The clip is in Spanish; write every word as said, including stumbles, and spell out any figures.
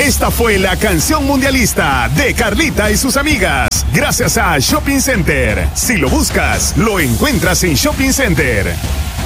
Esta fue la canción mundialista de Carlita y sus amigas. Gracias a Shopping Center. Si lo buscas, lo encuentras en Shopping Center.